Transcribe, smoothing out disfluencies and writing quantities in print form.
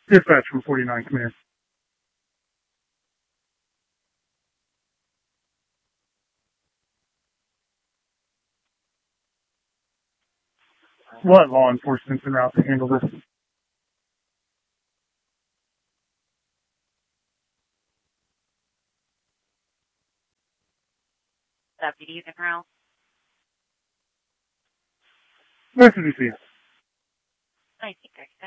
Dispatch from 49 Command. What law enforcement's en route to handle this? Deputies in route. Where should we see it? I think